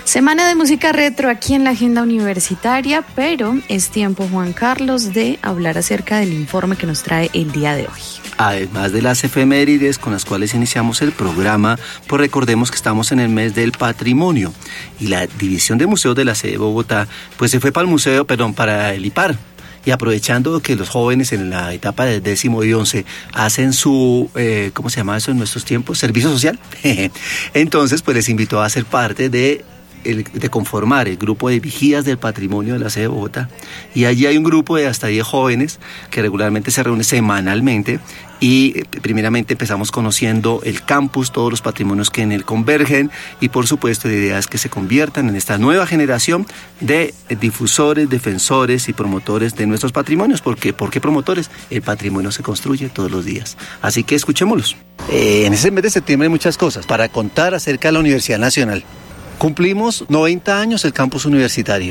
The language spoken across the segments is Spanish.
Semana de música retro aquí en la agenda universitaria, pero es tiempo, Juan Carlos, de hablar acerca del informe que nos trae el día de hoy. Además de las efemérides con las cuales iniciamos el programa, pues recordemos que estamos en el mes del patrimonio y la División de Museos de la sede de Bogotá pues se fue para el IPAR. Y aprovechando que los jóvenes en la etapa del 10º y 11 hacen su, ¿cómo se llama eso en nuestros tiempos? Servicio social. Entonces, pues les invitó a ser parte de conformar el grupo de vigías del patrimonio de la sede de Bogotá. Y allí hay un grupo de hasta 10 jóvenes que regularmente se reúne semanalmente y primeramente empezamos conociendo el campus, todos los patrimonios que en él convergen y por supuesto la idea es que se conviertan en esta nueva generación de difusores, defensores y promotores de nuestros patrimonios. ¿Por qué promotores? El patrimonio se construye todos los días. Así que escuchémoslos. En ese mes de septiembre hay muchas cosas para contar acerca de la Universidad Nacional. Cumplimos 90 años el campus universitario,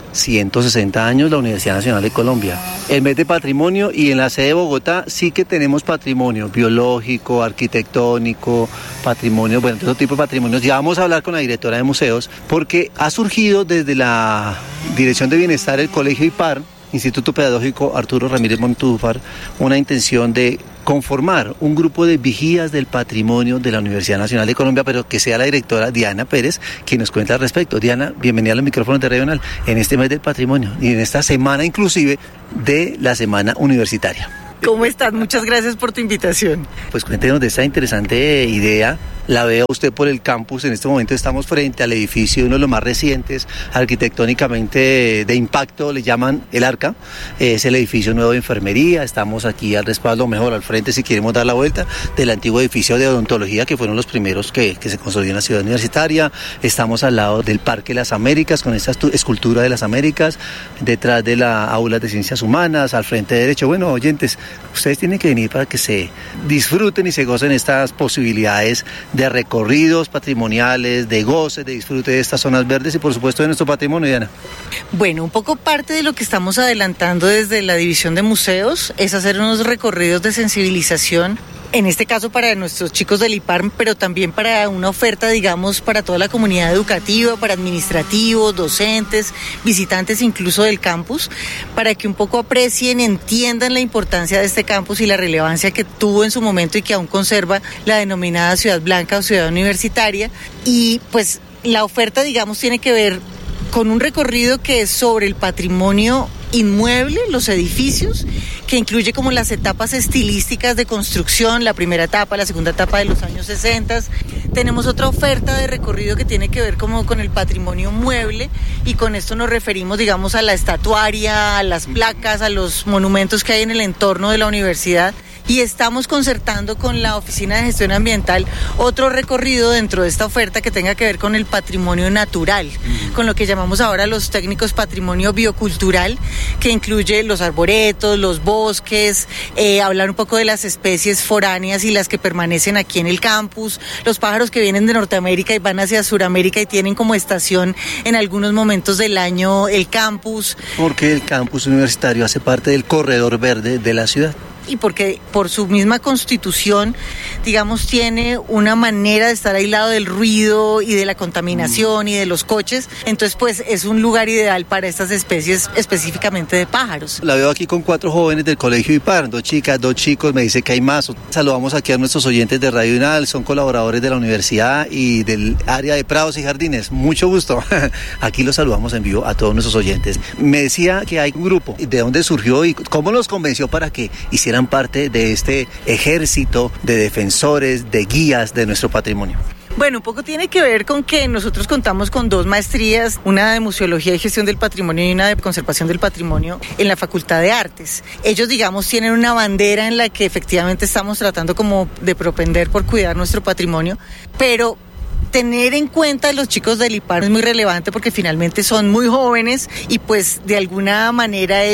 160 años la Universidad Nacional de Colombia. El mes de patrimonio y en la sede de Bogotá sí que tenemos patrimonio biológico, arquitectónico, patrimonio, bueno, todo tipo de patrimonios. Ya vamos a hablar con la directora de museos porque ha surgido desde la Dirección de Bienestar del Colegio IPAR, Instituto Pedagógico Arturo Ramírez Montúfar, una intención de conformar un grupo de vigías del patrimonio de la Universidad Nacional de Colombia, pero que sea la directora Diana Pérez quien nos cuente al respecto. Diana, bienvenida a los micrófonos de Regional en este mes del patrimonio y en esta semana inclusive de la semana universitaria. ¿Cómo estás? Muchas gracias por tu invitación. Pues cuéntenos de esta interesante idea. La veo usted por el campus. En este momento estamos frente al edificio, uno de los más recientes, arquitectónicamente de impacto, le llaman el Arca. Es el edificio nuevo de enfermería. Estamos aquí al respaldo, mejor al frente si queremos dar la vuelta, del antiguo edificio de odontología, que fueron los primeros que se construyó en la ciudad universitaria. Estamos al lado del Parque Las Américas, con esta escultura de las Américas, detrás de la aula de Ciencias Humanas, al frente derecho. Bueno, oyentes, ustedes tienen que venir para que se disfruten y se gocen estas posibilidades de recorridos patrimoniales, de goce, de disfrute de estas zonas verdes y por supuesto de nuestro patrimonio, Diana. Bueno, un poco parte de lo que estamos adelantando desde la División de Museos es hacer unos recorridos de sensibilización, en este caso para nuestros chicos del IPAR, pero también para una oferta, digamos, para toda la comunidad educativa, para administrativos, docentes, visitantes incluso del campus, para que un poco aprecien, entiendan la importancia de este campus y la relevancia que tuvo en su momento y que aún conserva la denominada Ciudad Blanca o Ciudad Universitaria. Y pues la oferta, digamos, tiene que ver con un recorrido que es sobre el patrimonio inmueble, los edificios, que incluye como las etapas estilísticas de construcción, la primera etapa, la segunda etapa de los años 60. Tenemos otra oferta de recorrido que tiene que ver como con el patrimonio mueble y con esto nos referimos, digamos, a la estatuaria, a las placas, a los monumentos que hay en el entorno de la universidad. Y estamos concertando con la Oficina de Gestión Ambiental otro recorrido dentro de esta oferta que tenga que ver con el patrimonio natural, con lo que llamamos ahora los técnicos patrimonio biocultural, que incluye los arboretos, los bosques, hablar un poco de las especies foráneas y las que permanecen aquí en el campus, los pájaros que vienen de Norteamérica y van hacia Suramérica y tienen como estación en algunos momentos del año el campus. Porque el campus universitario hace parte del corredor verde de la ciudad. Y porque por su misma constitución, digamos, tiene una manera de estar aislado del ruido y de la contaminación y de los coches, entonces pues es un lugar ideal para estas especies específicamente de pájaros. La veo aquí con 4 jóvenes del colegio IPAR, 2 chicas, 2 chicos, me dice que hay más. Saludamos aquí a nuestros oyentes de Radio UNAL, son colaboradores de la universidad y del área de prados y jardines. Mucho gusto. Aquí los saludamos en vivo a todos nuestros oyentes. Me decía que hay un grupo, ¿de dónde surgió y cómo los convenció para que hicieran parte de este ejército de defensores, de guías de nuestro patrimonio? Bueno, un poco tiene que ver con que nosotros contamos con 2 maestrías, una de Museología y Gestión del Patrimonio y una de Conservación del Patrimonio en la Facultad de Artes. Ellos, digamos, tienen una bandera en la que efectivamente estamos tratando como de propender por cuidar nuestro patrimonio, pero tener en cuenta a los chicos del IPAR es muy relevante porque finalmente son muy jóvenes y pues de alguna manera ellos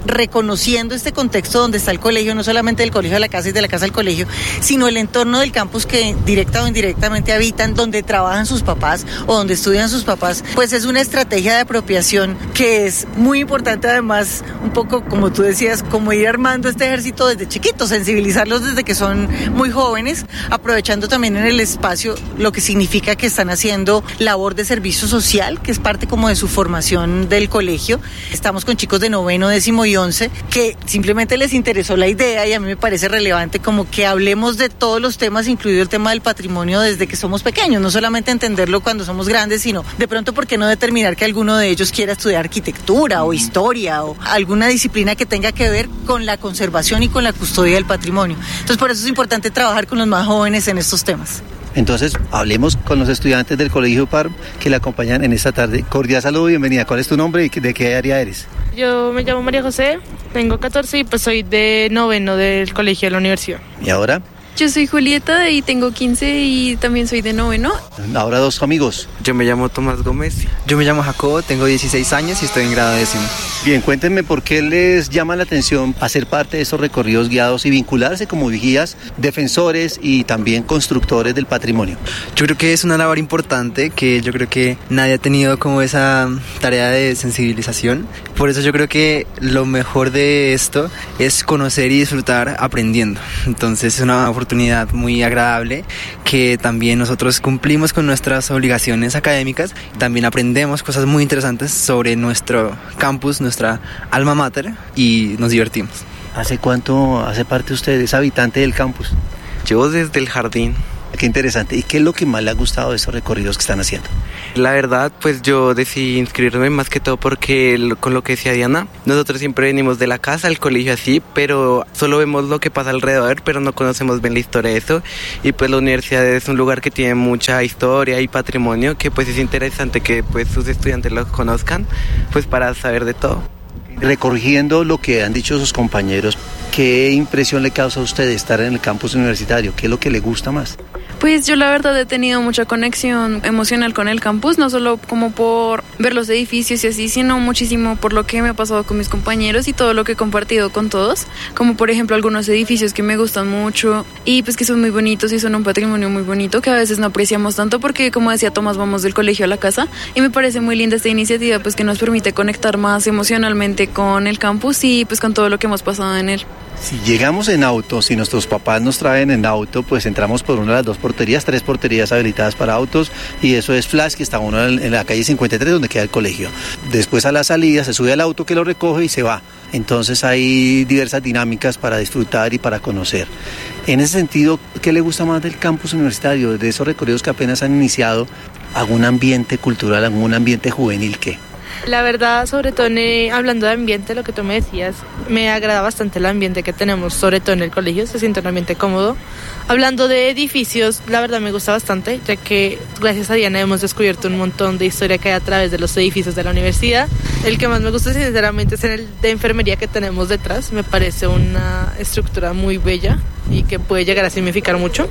reconociendo este contexto donde está el colegio, no solamente del colegio a la casa y de la casa al colegio, sino el entorno del campus que directa o indirectamente habitan, donde trabajan sus papás o donde estudian sus papás, pues es una estrategia de apropiación que es muy importante, además, un poco como tú decías, como ir armando este ejército desde chiquitos, sensibilizarlos desde que son muy jóvenes, aprovechando también en el espacio lo que significa que están haciendo labor de servicio social, que es parte como de su formación del colegio. Estamos con chicos de 9º, 10º y 11 que simplemente les interesó la idea, y a mí me parece relevante como que hablemos de todos los temas, incluido el tema del patrimonio, desde que somos pequeños, no solamente entenderlo cuando somos grandes, sino de pronto, ¿por qué no determinar que alguno de ellos quiera estudiar arquitectura o historia o alguna disciplina que tenga que ver con la conservación y con la custodia del patrimonio? Entonces, por eso es importante trabajar con los más jóvenes en estos temas. Entonces, hablemos con los estudiantes del Colegio UPAR que le acompañan en esta tarde. Cordial saludo, bienvenida. ¿Cuál es tu nombre y de qué área eres? Yo me llamo María José, tengo 14 y pues soy de 9º del colegio de la universidad. ¿Y ahora? Yo soy Julieta y tengo 15 y también soy de 9º. Ahora dos amigos. Yo me llamo Tomás Gómez. Yo me llamo Jacobo, tengo 16 años y estoy en grado 10º. Bien, cuéntenme por qué les llama la atención hacer parte de estos recorridos guiados y vincularse como vigías, defensores y también constructores del patrimonio. Yo creo que es una labor importante que yo creo que nadie ha tenido como esa tarea de sensibilización. Por eso yo creo que lo mejor de esto es conocer y disfrutar aprendiendo. Entonces es una oportunidad muy agradable que también nosotros cumplimos con nuestras obligaciones académicas, también aprendemos cosas muy interesantes sobre nuestro campus, nuestra alma mater, y nos divertimos. ¿Hace cuánto hace parte usted? ¿Es habitante del campus? Yo desde el jardín. Qué interesante. ¿Y qué es lo que más le ha gustado de estos recorridos que están haciendo? La verdad, pues yo decidí inscribirme más que todo porque con lo que decía Diana, nosotros siempre venimos de la casa al colegio así, pero solo vemos lo que pasa alrededor, pero no conocemos bien la historia de eso. Y pues la universidad es un lugar que tiene mucha historia y patrimonio, que pues es interesante que pues sus estudiantes lo conozcan, pues para saber de todo. Recorriendo lo que han dicho sus compañeros, ¿qué impresión le causa a usted de estar en el campus universitario? ¿Qué es lo que le gusta más? Pues yo la verdad he tenido mucha conexión emocional con el campus, no solo como por ver los edificios y así, sino muchísimo por lo que me ha pasado con mis compañeros y todo lo que he compartido con todos, como por ejemplo algunos edificios que me gustan mucho y pues que son muy bonitos y son un patrimonio muy bonito que a veces no apreciamos tanto porque, como decía Tomás, vamos del colegio a la casa, y me parece muy linda esta iniciativa pues que nos permite conectar más emocionalmente con el campus y pues con todo lo que hemos pasado en él. Si llegamos en auto, si nuestros papás nos traen en auto, pues entramos por una de las dos porterías, 3 porterías habilitadas para autos, y eso es Flash, que está uno en la calle 53 donde queda el colegio. Después a la salida se sube al auto que lo recoge y se va. Entonces hay diversas dinámicas para disfrutar y para conocer. En ese sentido, ¿qué le gusta más del campus universitario, de esos recorridos que apenas han iniciado? ¿Algún ambiente cultural, algún ambiente juvenil qué? La verdad, sobre todo hablando de ambiente, lo que tú me decías, me agrada bastante el ambiente que tenemos, sobre todo en el colegio, se siente un ambiente cómodo. Hablando de edificios, la verdad me gusta bastante, ya que gracias a Diana hemos descubierto un montón de historia que hay a través de los edificios de la universidad. El que más me gusta sinceramente es el de enfermería que tenemos detrás, me parece una estructura muy bella y que puede llegar a significar mucho.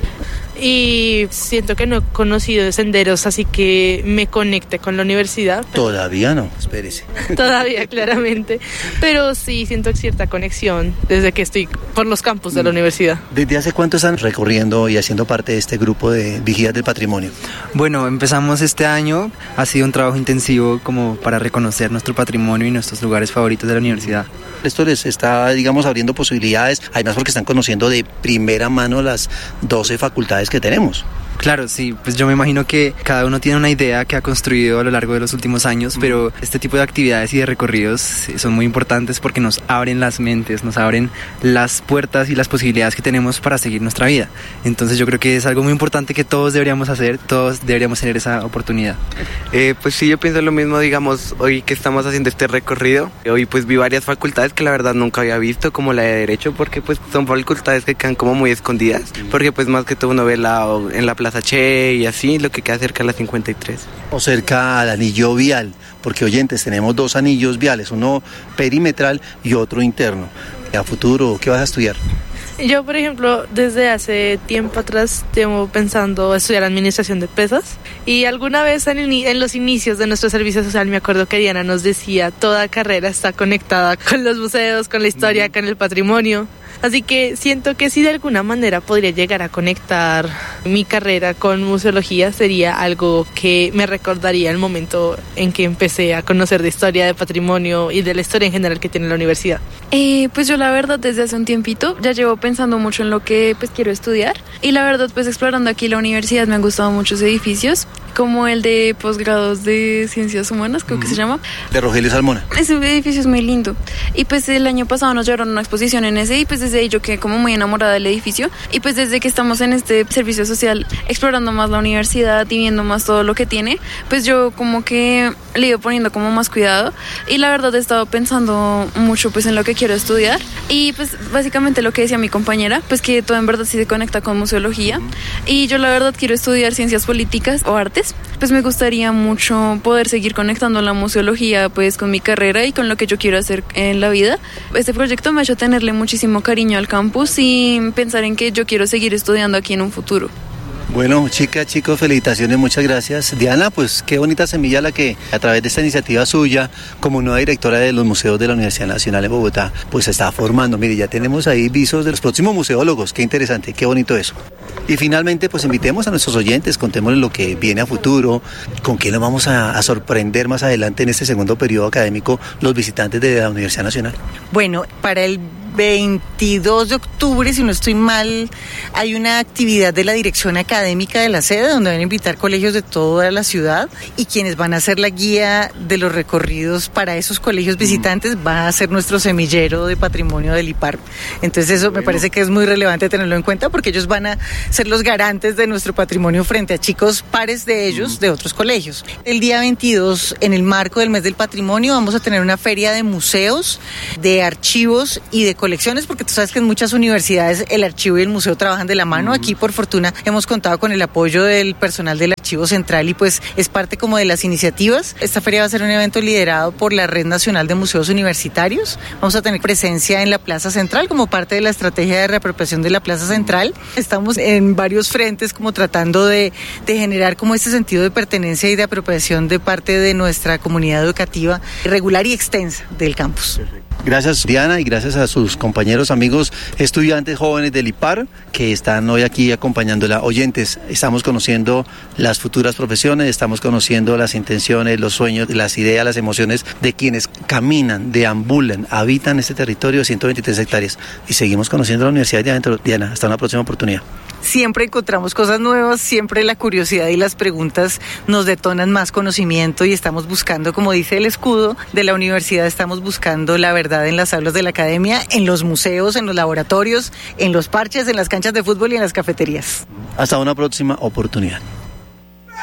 Y siento que no he conocido senderos así que me conecte con la universidad. Todavía no, espérese. Todavía, claramente. Pero sí siento cierta conexión desde que estoy por los campus de la universidad. ¿Desde hace cuánto están recorriendo y haciendo parte de este grupo de vigías del patrimonio? Bueno, empezamos este año, ha sido un trabajo intensivo como para reconocer nuestro patrimonio y nuestros lugares favoritos de la universidad. Esto les está, digamos, abriendo posibilidades, además porque están conociendo de primera mano las 12 facultades que tenemos. Claro, sí, pues yo me imagino que cada uno tiene una idea que ha construido a lo largo de los últimos años, pero este tipo de actividades y de recorridos son muy importantes porque nos abren las mentes, nos abren las puertas y las posibilidades que tenemos para seguir nuestra vida. Entonces yo creo que es algo muy importante que todos deberíamos hacer, todos deberíamos tener esa oportunidad. Pues sí, yo pienso lo mismo, digamos, hoy que estamos haciendo este recorrido, hoy pues vi varias facultades que la verdad nunca había visto, como la de Derecho, porque pues son facultades que quedan como muy escondidas, porque pues más que todo uno ve en la Plaza Che y así, lo que queda cerca de la 53. O cerca al anillo vial, porque oyentes, tenemos 2 anillos viales, uno perimetral y otro interno. A futuro, ¿qué vas a estudiar? Yo, por ejemplo, desde hace tiempo atrás llevo pensando estudiar administración de empresas y alguna vez en los inicios de nuestro servicio social me acuerdo que Diana nos decía toda carrera está conectada con los museos, con la historia, con el patrimonio. Así que siento que si de alguna manera podría llegar a conectar mi carrera con museología sería algo que me recordaría el momento en que empecé a conocer de historia, de patrimonio y de la historia en general que tiene la universidad. Pues yo la verdad desde hace un tiempito ya llevo pensando mucho en lo que pues quiero estudiar y la verdad pues explorando aquí la universidad me han gustado muchos edificios como el de posgrados de ciencias humanas, creo que se llama. De Rogelio Salmona. Ese edificio es muy lindo. Y pues el año pasado nos llevaron a una exposición en ese y pues desde ahí yo quedé como muy enamorada del edificio. Y pues desde que estamos en este servicio social explorando más la universidad y viendo más todo lo que tiene, pues yo como que le he ido poniendo como más cuidado. Y la verdad he estado pensando mucho pues en lo que quiero estudiar. Y pues básicamente lo que decía mi compañera, pues que todo en verdad sí se conecta con museología. Y yo la verdad quiero estudiar ciencias políticas o artes. Pues me gustaría mucho poder seguir conectando la museología pues con mi carrera y con lo que yo quiero hacer en la vida. Este proyecto me ha hecho tenerle muchísimo cariño al campus y pensar en que yo quiero seguir estudiando aquí en un futuro. Bueno, chicas, chicos, felicitaciones, muchas gracias. Diana, pues qué bonita semilla la que a través de esta iniciativa suya, como nueva directora de los museos de la Universidad Nacional de Bogotá, pues se está formando. Mire, ya tenemos ahí visos de los próximos museólogos, qué interesante, qué bonito eso. Y finalmente, pues invitemos a nuestros oyentes, contémosles lo que viene a futuro, con qué nos vamos a sorprender más adelante en este segundo periodo académico los visitantes de la Universidad Nacional. Bueno, para el 22 de octubre, si no estoy mal, hay una actividad de la dirección académica de la sede donde van a invitar colegios de toda la ciudad y quienes van a hacer la guía de los recorridos para esos colegios visitantes va a ser nuestro semillero de patrimonio del IPAR. Entonces eso me parece que es muy relevante tenerlo en cuenta porque ellos van a ser los garantes de nuestro patrimonio frente a chicos pares de ellos de otros colegios. El día 22, en el marco del mes del patrimonio, vamos a tener una feria de museos, de archivos y de colecciones, porque tú sabes que en muchas universidades el archivo y el museo trabajan de la mano. Aquí, por fortuna, hemos contado con el apoyo del personal del Archivo Central y pues es parte como de las iniciativas. Esta feria va a ser un evento liderado por la Red Nacional de Museos Universitarios. Vamos a tener presencia en la Plaza Central como parte de la estrategia de reapropiación de la Plaza Central. Estamos en varios frentes como tratando de generar como este sentido de pertenencia y de apropiación de parte de nuestra comunidad educativa regular y extensa del campus. Gracias, Diana, y gracias a sus compañeros, amigos, estudiantes jóvenes del IPAR que están hoy aquí acompañándola. Oyentes, estamos conociendo las futuras profesiones, estamos conociendo las intenciones, los sueños, las ideas, las emociones de quienes caminan, deambulan, habitan este territorio de 123 hectáreas. Y seguimos conociendo la Universidad de Adentro. Diana, hasta una próxima oportunidad. Siempre encontramos cosas nuevas, siempre la curiosidad y las preguntas nos detonan más conocimiento y estamos buscando, como dice el escudo de la universidad, estamos buscando la verdad en las aulas de la academia, en los museos, en los laboratorios, en los parches, en las canchas de fútbol y en las cafeterías. Hasta una próxima oportunidad.